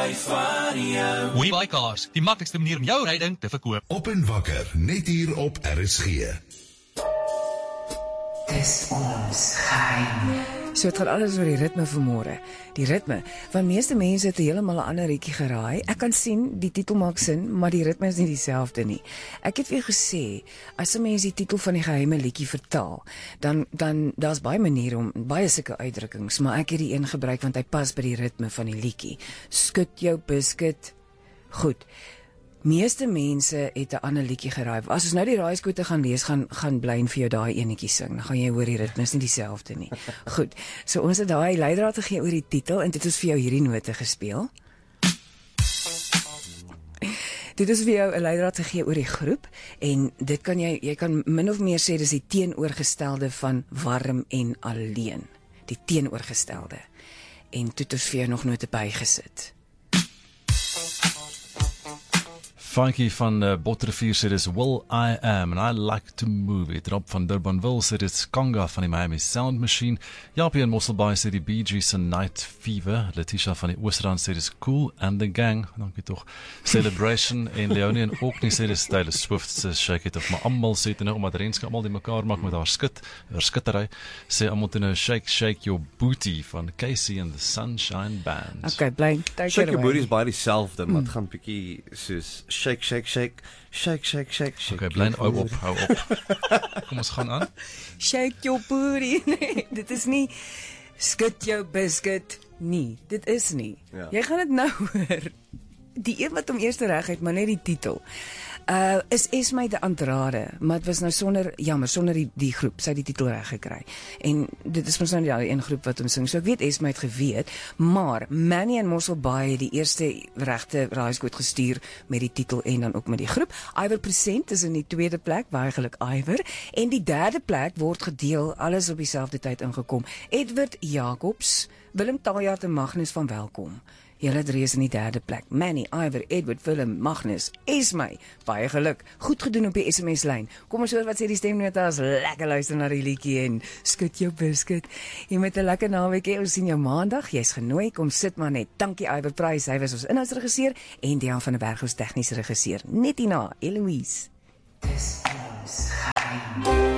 hou van jou. WeBuyCars, die maklikste manier om jou ryding te verkoop. Op en wakker, net hier op RSG. Dis ons geheim. So het gaan alles oor die ritme vanmôre. Die ritme, want meeste mense het heeltemal 'n ander liedjie geraai. Ek kan sien die titel maak sin, maar die ritme is nie dieselfde nie. Ek het weer gesê, as 'n mens die titel van die geheime liedjie vertaal, dan daar's baie maniere om baie sulke uitdrukkings, maar ek het die een gebruik want hy pas by die ritme van die liedjie. Skud jou biscuit. Goed. Meeste mense het 'n ander liedjie geraai. As ons nou die raaiskote gaan lees, gaan Blyn vir jou daai enetjie sing. Dan gaan jy hoor die ritme is nie dieselfde nie. Goed. So ons het daai leidraad gegee oor die titel en dit is vir jou hierdie note gespeel. Dit is vir jou 'n leidraad gegee oor die groep en dit kan jy kan min of meer sê dis die teenoorgestelde van warm en alleen. Die teenoorgestelde. En toe het ons vir jou nog note bygesit. Funky van Botterrivier sê dis Will I Am and I Like to Move It. Rob van Durbanville sê dis Conga van die Miami Sound Machine. Japie en Mosselbaai sê die Bee Gees se Night Fever. Letitia van die Oosterrand sê dis Cool and the Gang. Dankie tog. Celebration en Leonie en Orkney sê dis Taylor Swift se Shake It Off. Maar almal sê dit nou omdat Renske almal die mekaar maak met haar skittery. Sê almal toe nou Shake Your Booty van Casey and the Sunshine Band. Okay, Blyn. Shake Your Booty is baie dieselfde, maar dit gaan bietjie soos shake, shake, shake, shake, shake, shake, shake. Okay, Blyn, hou op. Kom ons gaan aan. Shake your booty. Nee, dit is nie skud jou biscuit nie. Dit is nie. Ja. Jy gaan dit nou hoor. Die een wat hom eers reg het, maar net die titel. Is Esme de Andrade, maar het was nou sonder die groep, sy het die titel reg gekry. En dit is mos nou die een groep wat hom sing. So ek weet Esme het geweet, maar Manny en Mosselbaai het die eerste regte raaiskoot gestuur met die titel en dan ook met die groep. Iwer Present is in die tweede plek, baie geluk Iwer. En die derde plek word gedeel, alles op dieselfde tyd ingekom. Edward Jacobs, Willem Taljaard en Magnus van Welkom. Julle het reeds in die derde plek. Manny, Iwer, Edward, Willem, Magnus, Esme. Baie geluk. Goed gedoen op die SMS-lyn. Kom ons hoor wat sê die stemnote as lekker luister na die liedjie en skud jou biscuit. Jy met 'n lekker naweek hê. Ons sien jou maandag. Jy's genooi. Kom sit maar net. Dankie Iwer Price. Hy was ons inhoudsregisseur en Dian van der Berg ons tegniese regisseur. Net hierna, Eloise. Dis ons geheim.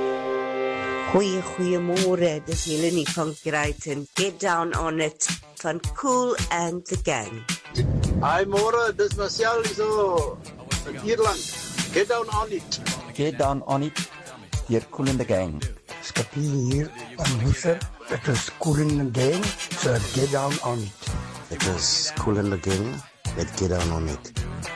Goeiemôre, dis Helene van Creighton. Get Down On It van Cool and the Gang. Hi môre, dis Marcel hierso in Ierland. Get Down On It. Get Down On It, deur Cool and the Gang. Skapie hier aan Hoeser. It is Cool and the Gang, so Get Down On It. It is Cool and the Gang, let's Get Down On It.